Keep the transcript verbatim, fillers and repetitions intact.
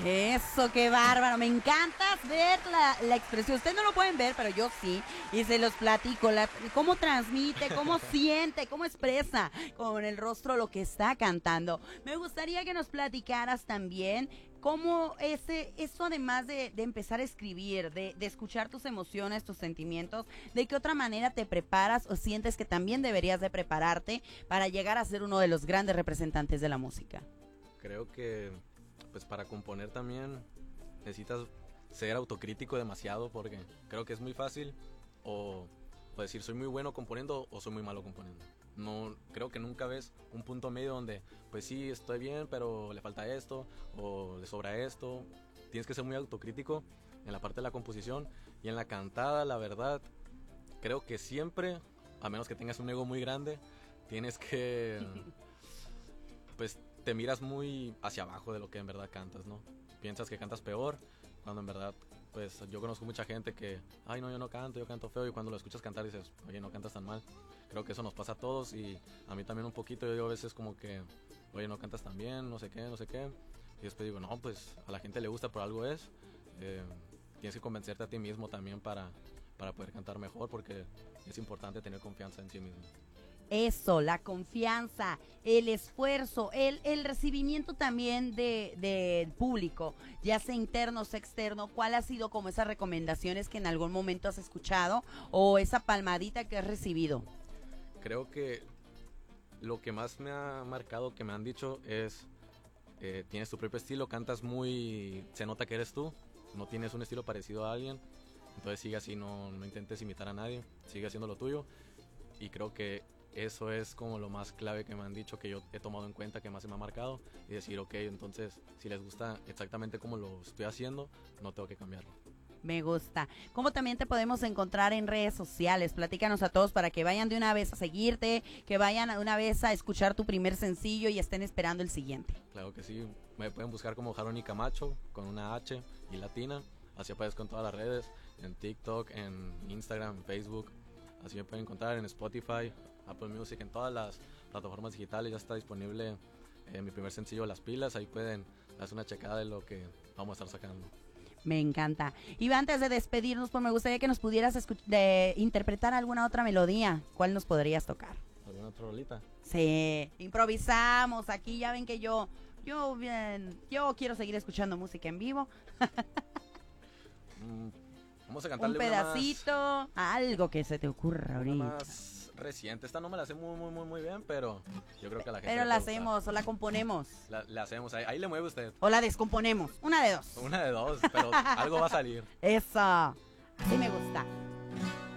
Eso, qué bárbaro. Me encanta ver la, la expresión. Ustedes no lo pueden ver, pero yo sí. Y se los platico. La, cómo transmite, cómo siente, cómo expresa con el rostro lo que está cantando. Me gustaría que nos platicaras también cómo ese, eso además de, de empezar a escribir, de, de escuchar tus emociones, tus sentimientos, ¿de qué otra manera te preparas o sientes que también deberías de prepararte para llegar a ser uno de los grandes representantes de la música? Creo que pues para componer también necesitas ser autocrítico demasiado, porque creo que es muy fácil o, o decir soy muy bueno componiendo o soy muy malo componiendo. No, creo que nunca ves un punto medio donde pues sí estoy bien pero le falta esto o le sobra esto. Tienes que ser muy autocrítico en la parte de la composición y en la cantada. La verdad creo que siempre, a menos que tengas un ego muy grande, tienes que pues te miras muy hacia abajo de lo que en verdad cantas, ¿no? Piensas que cantas peor, cuando en verdad, pues yo conozco mucha gente que, ay no, yo no canto, yo canto feo, y cuando lo escuchas cantar dices, oye, no cantas tan mal. Creo que eso nos pasa a todos y a mí también un poquito. Yo digo a veces como que, oye, no cantas tan bien, no sé qué, no sé qué. Y después digo, no, pues a la gente le gusta, por algo es. Eh, tienes que convencerte a ti mismo también para, para poder cantar mejor, porque es importante tener confianza en sí mismo. Eso, la confianza, el esfuerzo, el, el recibimiento también de, del público, ya sea interno o sea externo. ¿Cuál ha sido como esas recomendaciones que en algún momento has escuchado o esa palmadita que has recibido? Creo que lo que más me ha marcado, que me han dicho es, eh, tienes tu propio estilo, cantas muy, se nota que eres tú, no tienes un estilo parecido a alguien, entonces sigue así, no, no intentes imitar a nadie, sigue haciendo lo tuyo. Y creo que eso es como lo más clave que me han dicho, que yo he tomado en cuenta, que más se me ha marcado, y decir, ok, entonces si les gusta exactamente como lo estoy haciendo, no tengo que cambiarlo. Me gusta. ¿Cómo también te podemos encontrar en redes sociales? Platícanos a todos para que vayan de una vez a seguirte, que vayan de una vez a escuchar tu primer sencillo y estén esperando el siguiente. Claro que sí, me pueden buscar como Jaroni Camacho, con una H y latina, así aparezco en todas las redes, en TikTok, en Instagram, en Facebook, así me pueden encontrar en Spotify, Apple Music, en todas las plataformas digitales. Ya está disponible eh, mi primer sencillo, Las Pilas. Ahí pueden hacer una checada de lo que vamos a estar sacando. Me encanta. Y antes de despedirnos, pues me gustaría que nos pudieras de interpretar alguna otra melodía. ¿Cuál nos podrías tocar? ¿Alguna otra rolita? Sí, improvisamos. Aquí ya ven que yo, yo bien, yo quiero seguir escuchando música en vivo. mm, vamos a cantarle un pedacito, una más, algo que se te ocurra ahorita. Una más reciente. Esta no me la sé muy, muy, muy, muy bien, pero yo creo que a la gente Pero le la puede hacemos gustar. o la componemos. La, la hacemos, ahí, ahí le mueve usted. O la descomponemos. Una de dos. Una de dos, pero algo va a salir. Eso. Así me gusta.